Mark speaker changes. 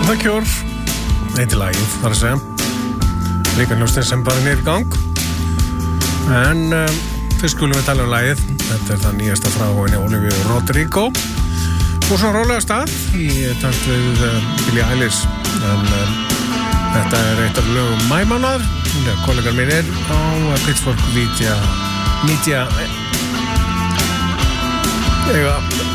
Speaker 1: The Cure heitir lagið, þar að segja líka hljómsveit sem bara niður í gang en fyrst skulum við tala lagið. Þetta það nýjasta frá henni Olivia Rodrigo og svo rólega stað í takt við Billie Eilish en þetta eitt af lögum maímánaðar. Kollegar mínir á Pitchfork Media eiga